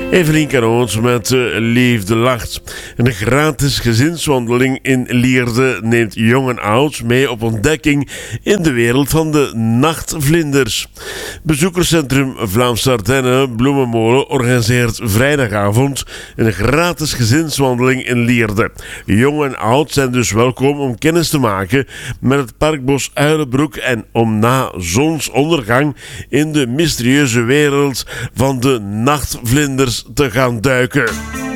Evelien Canoons met Liefde Lacht. Een gratis gezinswandeling in Lierde neemt jong en oud mee op ontdekking in de wereld van de nachtvlinders. Bezoekerscentrum Vlaamse Ardennen Bloemenmolen organiseert vrijdagavond een gratis gezinswandeling in Lierde. Jong en oud zijn dus welkom om kennis te maken met het parkbos Uilenbroek en om na zonsondergang in de mysterieuze wereld van de nachtvlinders te gaan duiken.